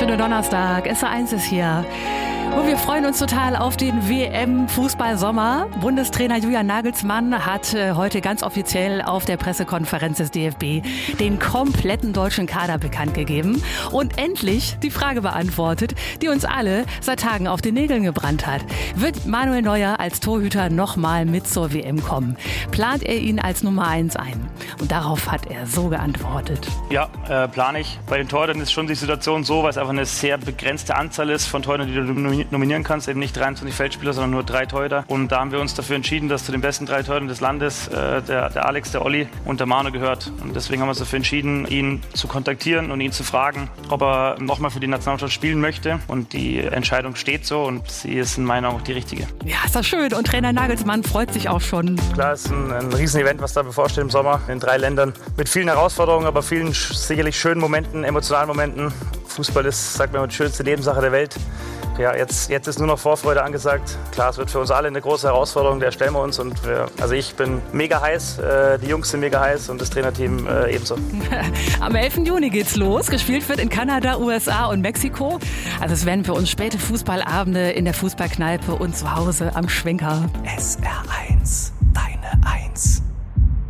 wunderschönen Donnerstag. SR1 ist hier. Und wir freuen uns total auf den WM-Fußball-Sommer. Bundestrainer Julian Nagelsmann hat heute ganz offiziell auf der Pressekonferenz des DFB den kompletten deutschen Kader bekannt gegeben und endlich die Frage beantwortet, die uns alle seit Tagen auf den Nägeln gebrannt hat. Wird Manuel Neuer als Torhüter nochmal mit zur WM kommen? Plant er ihn als Nummer 1 ein? Und darauf hat er so geantwortet. Ja, plane ich. Bei den Torhütern ist schon die Situation so, weil es einfach eine sehr begrenzte Anzahl ist von Torhütern, die du nominieren kannst. Eben nicht 23 Feldspieler, sondern nur 3 Torhüter. Und da haben wir uns dafür entschieden, dass zu den besten 3 Torhütern des Landes der Alex, der Olli und der Manu gehört. Und deswegen haben wir uns dafür entschieden, ihn zu kontaktieren und ihn zu fragen, ob er nochmal für die Nationalmannschaft spielen möchte. Und die Entscheidung steht so und sie ist in meiner Augen auch die richtige. Ja, ist das schön. Und Trainer Nagelsmann freut sich auch schon. Klar, es ist ein Riesenevent, was da bevorsteht im Sommer in 3 Ländern. Mit vielen Herausforderungen, aber vielen sicherlich schönen Momenten, emotionalen Momenten. Fußball ist, sagt man, die schönste Nebensache der Welt. Ja, jetzt ist nur noch Vorfreude angesagt. Klar, es wird für uns alle eine große Herausforderung, der stellen wir uns. Und ich bin mega heiß, die Jungs sind mega heiß und das Trainerteam ebenso. Am 11. Juni geht's los. Gespielt wird in Kanada, USA und Mexiko. Also es werden für uns späte Fußballabende in der Fußballkneipe und zu Hause am Schwenker. SR1.